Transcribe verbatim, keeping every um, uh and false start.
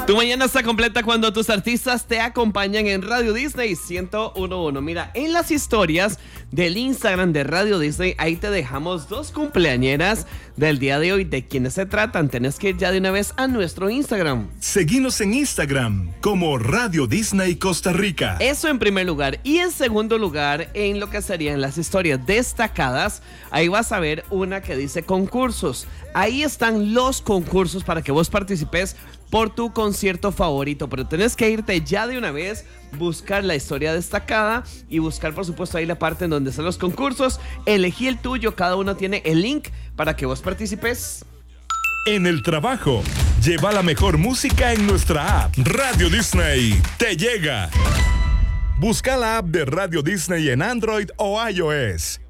Tu mañana está completa cuando tus artistas te acompañan en Radio Disney ciento uno punto uno. Mira, en las historias del Instagram de Radio Disney, ahí te dejamos dos cumpleañeras del día de hoy. ¿De quiénes se tratan? Tenés que ir ya de una vez a nuestro Instagram. Seguinos en Instagram como Radio Disney Costa Rica. Eso en primer lugar. Y en segundo lugar, en lo que serían las historias destacadas, ahí vas a ver una que dice concursos. Ahí están los concursos para que vos participes por tu concierto favorito, pero tenés que irte ya de una vez, buscar la historia destacada y buscar por supuesto ahí la parte en donde están los concursos. Elegí el tuyo, cada uno tiene el link para que vos participes. En el trabajo, lleva la mejor música en nuestra app. Radio Disney te llega. Busca la app de Radio Disney en Android o iOS